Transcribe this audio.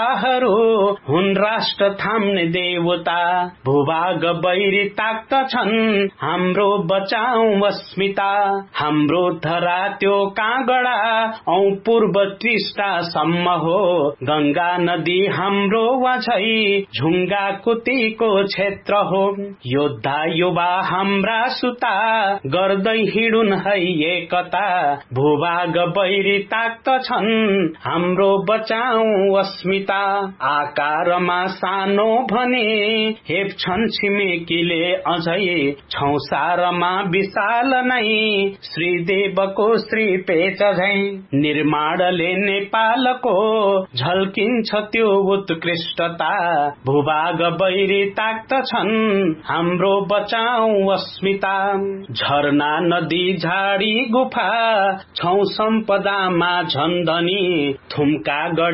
हुन् राष्ट्र थाम्ने देवता भूभाग बैरी ताक्दछन् हाम्रो बचाऊ अस्मिता हाम्रो धरा त्यो काँगडा औ पूर्व टिस्टासम्म हो गंगा नदी हाम्रो वाझै झुंगा कुतीको क्षेत्र हो योद्धा युवा हाम्रा सुता गर्दै हिडुन् है एकता भूभाग बैरी ताक्दछन् हाम्रो बचाऊ अस्मिता आकारमा सानो भने हेप्छन् छिमेकीले अझै छौसारमा विशाल नै श्रीदेवको श्री पेच झै निर्माणले नेपालको झल्किन्छ त्यो उत्कृष्टता भूभाग बैरी ताक्दछन् हाम्रो बचाऊ अस्मिता झरना नदी झाडी गुफा छौ सम्पदामा झन्धनी थुम्का